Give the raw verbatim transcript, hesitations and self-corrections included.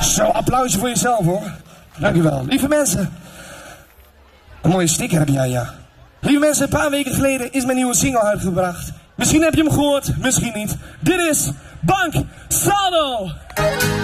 Zo, applausje voor jezelf hoor. Dankjewel. Lieve mensen. Een mooie sticker heb jij, ja. Lieve mensen, een paar weken geleden is mijn nieuwe single uitgebracht. Misschien heb je hem gehoord, misschien niet. Dit is Bank Saldo.